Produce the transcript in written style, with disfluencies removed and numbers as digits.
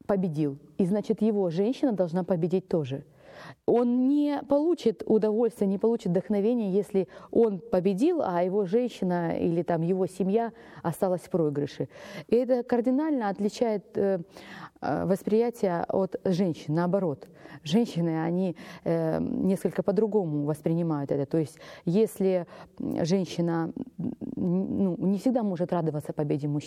победил, и значит, его женщина должна победить тоже. Он не получит удовольствия, не получит вдохновения, если он победил, а его женщина или там его семья осталась в проигрыше. И это кардинально отличает восприятие от женщин, наоборот. Женщины, они несколько по-другому воспринимают это. То есть если женщина не всегда может радоваться победе мужчины,